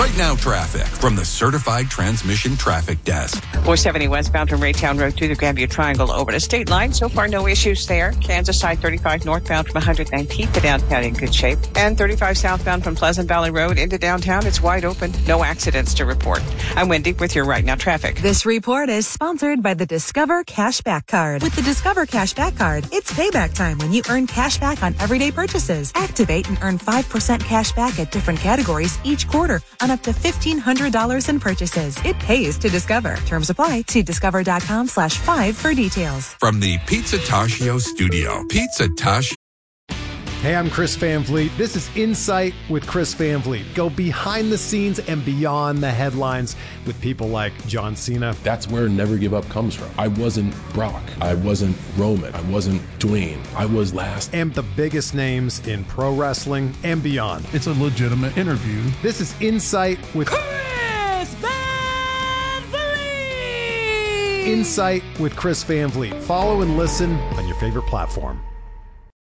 Right Now Traffic from the Certified Transmission Traffic Desk. 470 westbound from Raytown Road through the Grandview Triangle over to State Line. So far, no issues there. Kansas side 35 northbound from 119th to downtown in good shape. And 35 southbound from Pleasant Valley Road into downtown. It's wide open. No accidents to report. I'm Wendy with your Right Now Traffic. This report is sponsored by the Discover Cashback Card. With the Discover Cashback Card, it's payback time when you earn cash back on everyday purchases. Activate and earn 5% cash back at different categories each quarter on up to $1,500 in purchases. It pays to Discover. Terms apply. See discover.com/5 for details. From the Pizzatascio studio, Pizzatascio. Hey, I'm Chris Van Vliet. This is Insight with Chris Van Vliet. Go behind the scenes and beyond the headlines with people like John Cena. That's where Never Give Up comes from. I wasn't Brock. I wasn't Roman. I wasn't Dwayne. I was last. And the biggest names in pro wrestling and beyond. It's a legitimate interview. This is Insight with Chris Van Vliet. Insight with Chris Van Vliet. Follow and listen on your favorite platform.